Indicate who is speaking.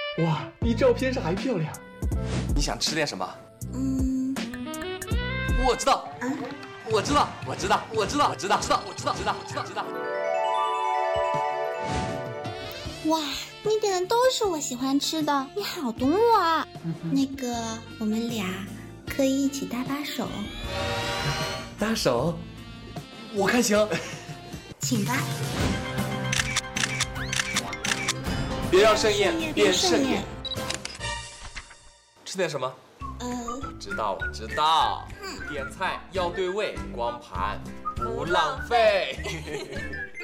Speaker 1: 哇，比照片上还漂亮。
Speaker 2: 你想吃点什么？我知道，我知道。
Speaker 3: 哇，你点的都是我喜欢吃的，你好懂我啊。那个，我们俩可以一起搭把手。
Speaker 1: 搭手，我看行。
Speaker 3: 请吧。
Speaker 2: 别让盛宴变盛宴。吃点什么？我知道。点菜要对味，光盘不浪费。